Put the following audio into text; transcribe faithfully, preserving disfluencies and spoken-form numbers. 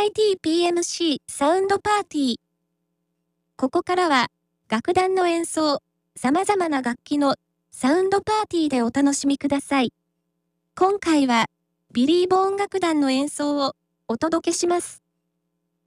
イティーピーエムシー サウンドパーティー。ここからは、楽団の演奏、様々な楽器のサウンドパーティーでお楽しみください。今回は、ビリー・ボーン楽団の演奏をお届けします。